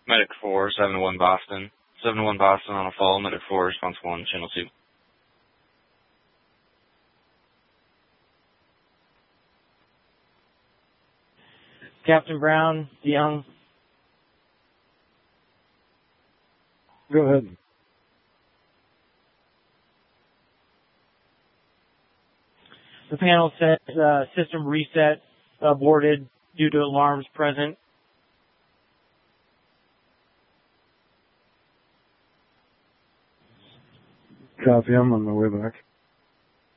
Medic 4, 7-1 Boston. 7-1 Boston on a fall. Medic 4, response 1, channel 2. Captain Brown, DeYoung. Go ahead. The panel says system reset aborted due to alarms present. Copy, I'm on my way back.